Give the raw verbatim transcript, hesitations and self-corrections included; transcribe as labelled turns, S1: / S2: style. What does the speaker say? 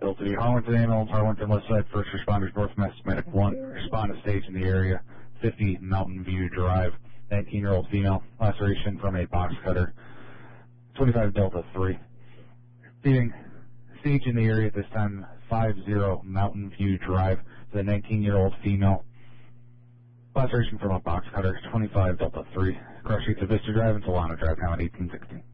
S1: Delta eight, Harlington ambulance, Harlington west side, first responders, North Mass Medic one, respond to stage in the area, fifty Mountain View Drive, nineteen-year-old female, laceration from a box cutter, twenty-five Delta three. Leaving stage in the area at this time, fifty Mountain View Drive, to the nineteen-year-old female, laceration from a box cutter, twenty-five Delta three. Cross streets of Vista Drive and Solano Drive, now at eighteen sixty.